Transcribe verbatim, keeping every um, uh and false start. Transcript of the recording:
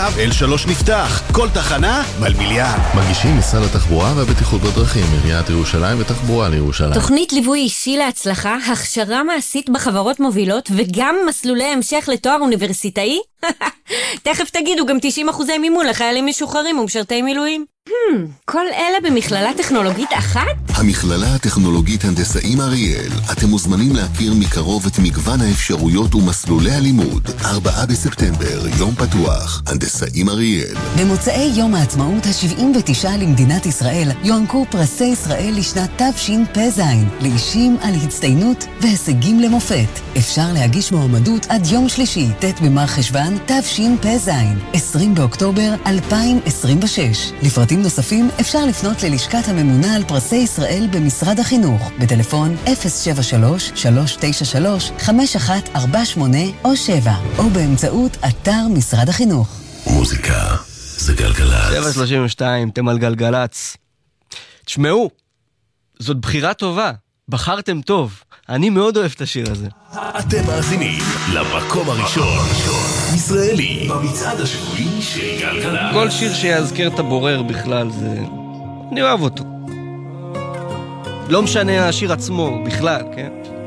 קו אל שלוש נפתח, כל תחנה מלמיליאן. מגישים משרד התחבורה והבטיחות בדרכים, עיריית ירושלים ותחבורה לירושלים. תוכנית ליווי אישי להצלחה, הכשרה מעשית בחברות מובילות וגם מסלולי המשך לתואר אוניברסיטאי? תכף תגידו גם תשעים אחוזי מימון לחיילים משוחררים ומשרתי מילואים. Hmm, כל אלה במכללה טכנולוגית אחת? המכללה הטכנולוגית הנדסאים אריאל. אתם מוזמנים להכיר מקרוב את מגוון האפשרויות ומסלולי הלימוד. ארבעה בספטמבר, יום פתוח, הנדסאים אריאל. במוצאי יום העצמאות ה-שבעים ותשע למדינת ישראל יוענקו פרסי ישראל לשנת תשפ"ז לאישים על הצטיינות והישגים למופת. אפשר להגיש מועמדות עד יום שלישי, ט' במר חשוון תשפ"ז, עשרים באוקטובר אלפיים עשרים ושש. לפרטים נוספים אפשר לפנות ללשכת הממונה על פרסי ישראל במשרד החינוך בטלפון אפס שבע שלוש שלוש תשע שלוש חמש אחת ארבע שמונה או שבע או באמצעות אתר משרד החינוך. מוזיקה זה גלגלצ. שבע שלושים ושתיים, אתם על גלגלצ. תשמעו, זאת בחירה טובה, בחרתם טוב. אני מאוד אוהב את השיר הזה. אתם מאזינים למקום הראשון ישראלי במצעד השבועי של גלגלצ. כל שיר שיזכר את הבורר בכלל זה... אני אוהב אותו. לא משנה השיר עצמו בכלל, כן?